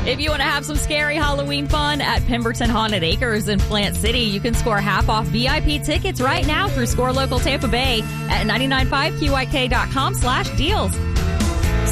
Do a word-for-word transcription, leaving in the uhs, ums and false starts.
If you want to have some scary Halloween fun at Pemberton Haunted Acres in Plant City, you can score half off V I P tickets right now through Score Local Tampa Bay at nine nine five Q Y K dot com slash deals.